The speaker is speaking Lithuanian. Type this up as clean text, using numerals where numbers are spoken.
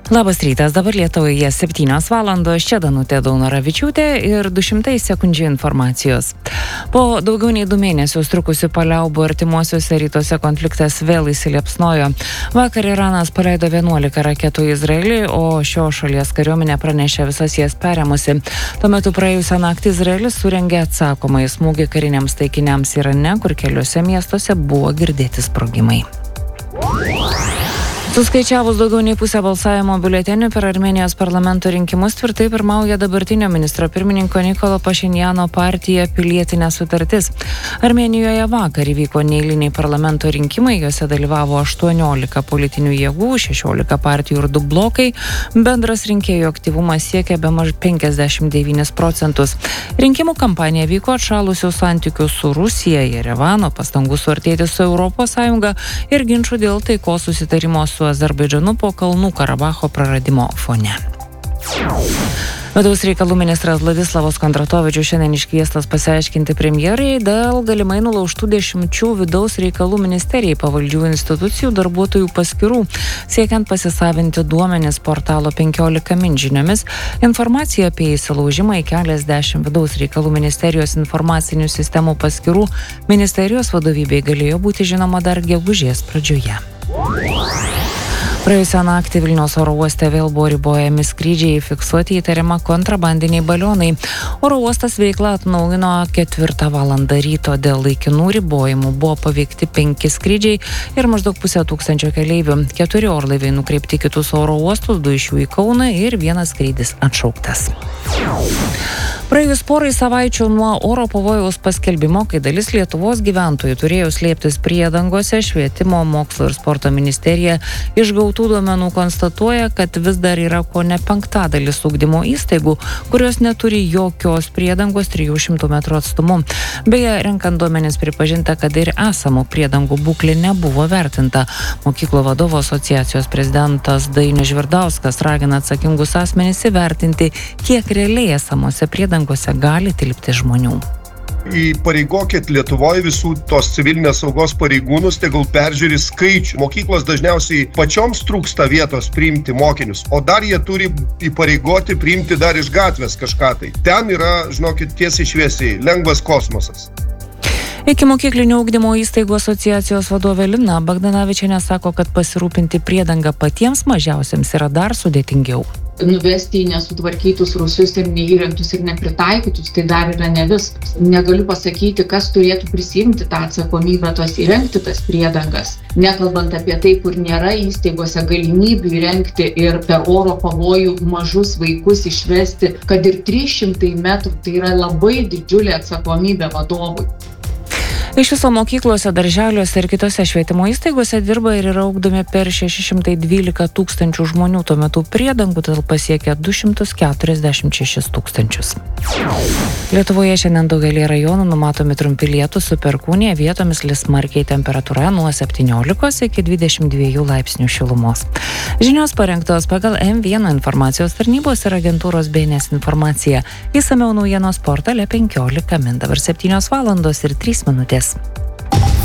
Labas rytas, dabar Lietuvoje 7 valandos, čia Danutė Daunoravičiūtė ir 200 sekundžių informacijos. Po daugiau nei 2 mėnesius trukusių paliaubų artimuosiuose rytuose konfliktas vėl įsiliepsnojo. Vakar Iranas paleido 11 raketų į Izraelį, o šio šalies kariuomenė pranešė visas jas perėmusi. Tuo metu praėjusią naktį Izraelis surengė atsakomąjį smūgį kariniams taikiniams Irane, kur keliuose miestuose buvo girdėti sprogimai. Suskaičiavus daugiau nei pusę balsavimo biuletenių per Armėnijos parlamento rinkimus tvirtai pirmauja dabartinio ministro pirmininko Nikolo Pašinjano partija Pilietinė sutartis. Armėnijoje vakar įvyko neeiliniai parlamento rinkimai, juose dalyvavo 18 politinių jėgų, 16 partijų ir 2 blokai. Bendras rinkėjų aktyvumas siekia bemaž 59%. Rinkimų kampanija vyko atšalusių santykių su Rusija, Jerevano, pastangų suartėti su Europos Sąjunga ir ginčų dėl taikos susitarimo su Azerbaidžanu po Kalnų Karabacho praradimo fone. Vidaus reikalų ministras Vladislavas Kondratovičius šiandien iškviestas pasiaiškinti premjerai dėl galimai nulaužtų 10 vidaus reikalų ministerijai pavaldžių institucijų darbuotojų paskyrų, siekiant pasisavinti duomenis portalo 15 min žiniomis. Informacija apie įsilaužimą į keliasdešimt vidaus reikalų ministerijos informacinių sistemų paskyrų ministerijos vadovybei galėjo būti žinoma dar gegužės pradžioje. Praėjusią naktį Vilniaus oro uoste vėl buvo ribojami skrydžiai, fiksuoti įtariama kontrabandiniai balionai. Oro uostas veiklą atnaujino 4 valandą ryto. Dėl laikinų ribojimų buvo paveikti 5 skrydžiai ir maždaug 500 keleivių. 4 orlaiviai nukreipti kitus oro uostus, 2 iš jų į Kauną ir 1 skrydis atšauktas. Praėjus porai savaičių nuo oro pavojaus paskelbimo, kai dalis Lietuvos gyventojų turėjo slėptis priedangose, Švietimo, mokslo ir sporto ministerija iš gautų duomenų konstatuoja, kad vis dar yra kone 5% ugdymo įstaigų, kurios neturi jokios priedangos 300 metrų atstumu. Beje, renkant duomenis pripažinta, kad ir esamų priedangų būklė nebuvo vertinta. Mokyklų vadovų asociacijos prezidentas Dainius Žvirdauskas ragina atsakingus asmenis įvertinti, kiek realiai esamose priedangose gali tilpti žmonių. Įpareigokit Lietuvoje visų tos civilinės saugos pareigūnus, tegul peržiūri skaičių. Mokyklos dažniausiai pačioms trūksta vietos priimti mokinius, o dar jie turi įpareigoti priimti dar iš gatvės kažką tai. Ten yra, žinokit, tiesiai šviesiai, lengvas kosmosas. Ikimokyklinio ugdymo įstaigų asociacijos vadovė Lina Bagdanavičienė sako, kad pasirūpinti priedangą patiems mažiausiems yra dar sudėtingiau. Nuvesti į nesutvarkytus rūsius ir neįrengtus ir nepritaikytus, tai dar yra ne viskas. Negaliu pasakyti, kas turėtų prisimti tą atsakomybę tos įrengti tas priedangas. Nekalbant apie tai, kur nėra įstaigose galimybių įrengti ir per oro pavojų mažus vaikus išvesti, kad ir 300 metrų, tai yra labai didžiulė atsakomybė vadovui. Iš viso mokyklose, darželiuose ir kitose švietimo įstaigose dirba ir yra ugdomi per 612 tūkstančių žmonių, tuo metu priedangų talpa siekia 246 tūkstančius. Lietuvoje šiandien daugelį rajonų numatomi trumpi lietūs su perkūnija, vietomis lis smarkiai, temperatūra nuo 17 iki 22 laipsnių šilumos. Žinios parengtos pagal M1 informacijos tarnybos ir agentūros BNS informacija. Išsamiau naujienos portale 15 min. Dabar 7 valandos ir 3 minutės.